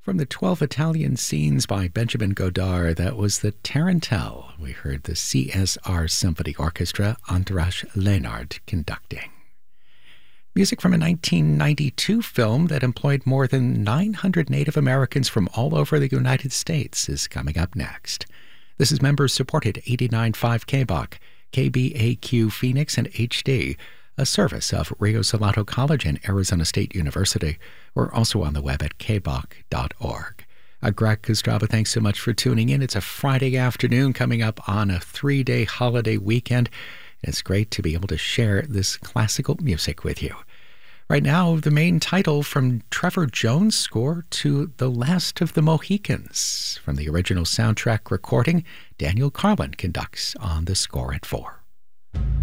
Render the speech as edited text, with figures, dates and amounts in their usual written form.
From the 12 Italian Scenes by Benjamin Godard, that was the Tarantelle. We heard the CSR Symphony Orchestra, Andras Leonard conducting. Music from a 1992 film that employed more than 900 Native Americans from all over the United States is coming up next. This is members-supported 89.5 KBOC, KBAQ Phoenix, and HD, a service of Rio Salado College and Arizona State University. We're also on the web at kbok.org. Greg Kostraba, thanks so much for tuning in. It's a Friday afternoon coming up on a 3-day holiday weekend. It's great to be able to share this classical music with you. Right now, the main title from Trevor Jones' score to The Last of the Mohicans. From the original soundtrack recording, Daniel Carlin conducts on the score at 4.